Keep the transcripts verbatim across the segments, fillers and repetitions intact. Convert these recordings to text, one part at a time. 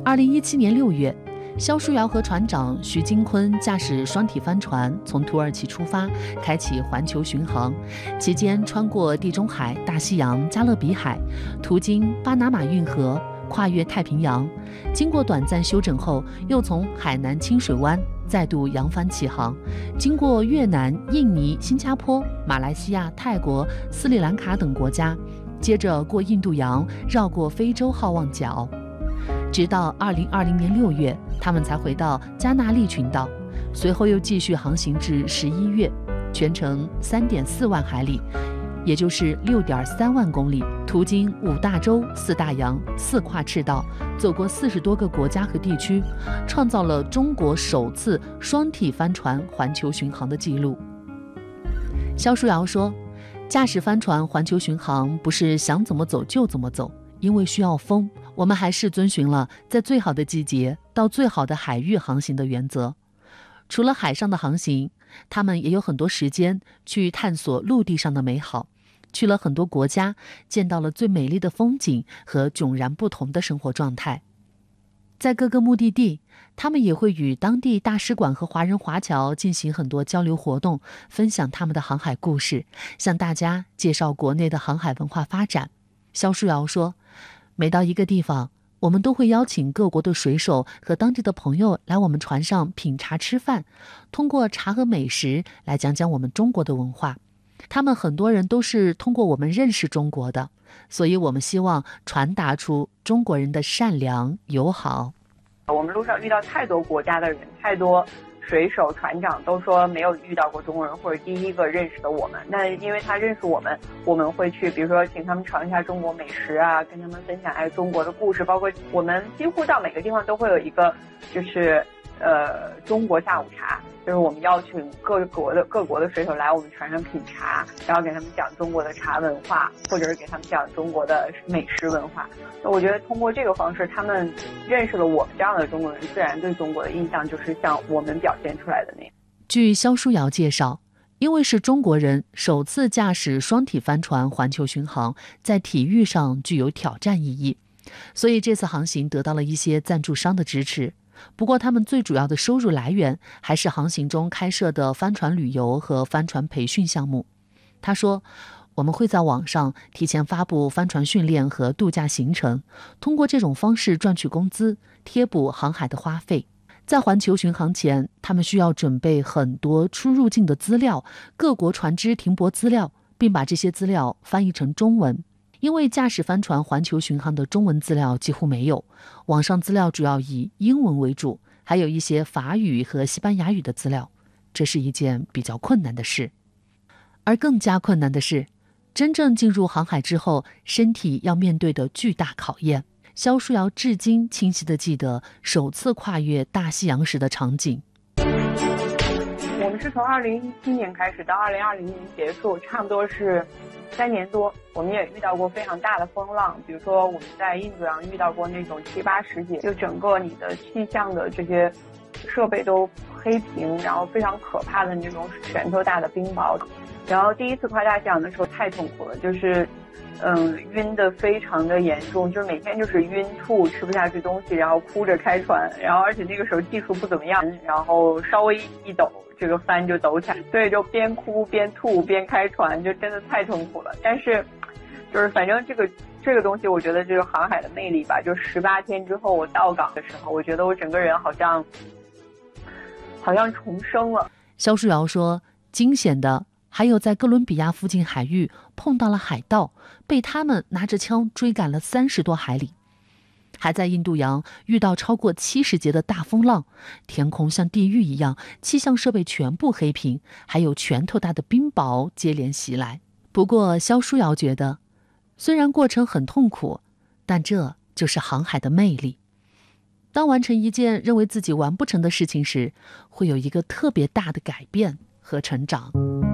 二零一七年六月，肖书瑶和船长徐金坤驾驶双体帆船从土耳其出发，开启环球巡航，期间穿过地中海、大西洋、加勒比海，途经巴拿马运河，跨越太平洋，经过短暂休整后，又从海南清水湾再度扬帆起航，经过越南、印尼、新加坡、马来西亚、泰国、斯里兰卡等国家，接着过印度洋，绕过非洲好望角，直到二零二零年六月，他们才回到加那利群岛，随后又继续航行至十一月，全程三点四万海里，也就是六点三万公里，途经五大洲、四大洋、四跨赤道，走过四十多个国家和地区，创造了中国首次双体帆船环球巡航的记录。肖书瑶说，驾驶帆船环球巡航不是想怎么走就怎么走，因为需要风，我们还是遵循了在最好的季节到最好的海域航行的原则。除了海上的航行，他们也有很多时间去探索陆地上的美好，去了很多国家，见到了最美丽的风景和迥然不同的生活状态。在各个目的地，他们也会与当地大使馆和华人华侨进行很多交流活动，分享他们的航海故事，向大家介绍国内的航海文化发展。肖书瑶说，每到一个地方，我们都会邀请各国的水手和当地的朋友来我们船上品茶吃饭，通过茶和美食来讲讲我们中国的文化。他们很多人都是通过我们认识中国的，所以我们希望传达出中国人的善良友好。 我们路上遇到太多国家的人，太多水手船长都说没有遇到过中国人，或者第一个认识的我们。那因为他认识我们，我们会去比如说请他们尝一下中国美食啊，跟他们分享哎中国的故事，包括我们几乎到每个地方都会有一个就是呃中国下午茶，就是我们邀请各国的各国的水手来我们船上品茶，然后给他们讲中国的茶文化，或者是给他们讲中国的美食文化。那我觉得通过这个方式，他们认识了我们这样的中国人，自然对中国的印象就是像我们表现出来的那样。 据肖书瑶介绍，因为是中国人首次驾驶双体帆船环球巡航，在体育上具有挑战意义，所以这次航行得到了一些赞助商的支持。不过他们最主要的收入来源还是航行中开设的帆船旅游和帆船培训项目。他说，我们会在网上提前发布帆船训练和度假行程，通过这种方式赚取工资，贴补航海的花费。在环球巡航前，他们需要准备很多出入境的资料，各国船只停泊资料，并把这些资料翻译成中文。因为驾驶帆船环球巡航的中文资料几乎没有，网上资料主要以英文为主，还有一些法语和西班牙语的资料，这是一件比较困难的事。而更加困难的是，真正进入航海之后，身体要面对的巨大考验。肖书瑶至今清晰地记得首次跨越大西洋时的场景。 我们是从二零一七年开始到二零二零年结束，差不多是三年多。我们也遇到过非常大的风浪，比如说我们在印度洋遇到过那种七八十节，就整个你的气象的这些设备都黑屏，然后非常可怕的那种拳头大的冰雹。然后第一次跨大西洋的时候太痛苦了，就是嗯晕的非常的严重，就是每天就是晕吐，吃不下去东西，然后哭着开船，然后而且那个时候技术不怎么样，然后稍微一抖这个帆就抖起来，所以就边哭边吐边开船，就真的太痛苦了。但是就是反正这个这个东西，我觉得就是航海的魅力吧。就十八天之后我到港的时候，我觉得我整个人好像好像重生了。 肖书瑶说，惊险的还有在哥伦比亚附近海域碰到了海盗，被他们拿着枪追赶了三十多海里。还在印度洋遇到超过七十节的大风浪，天空像地狱一样，气象设备全部黑屏，还有拳头大的冰雹接连袭来。不过肖书瑶觉得，虽然过程很痛苦，但这就是航海的魅力。当完成一件认为自己完不成的事情时，会有一个特别大的改变和成长。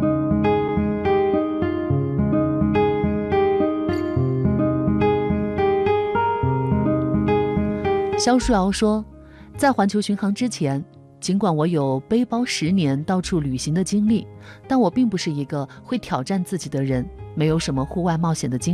肖书瑶说，在环球巡航之前，尽管我有背包十年到处旅行的经历，但我并不是一个会挑战自己的人，没有什么户外冒险的经历。